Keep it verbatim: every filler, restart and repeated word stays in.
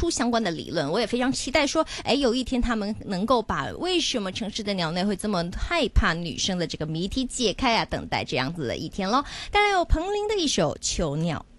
出相關的理論，我也非常期待說，誒，有一天他們能夠把為什麼城市的鳥類會這麼害怕女生的這個謎題解開啊，等待這樣子的一天咯。帶來有彭羚的一首《囚鳥》。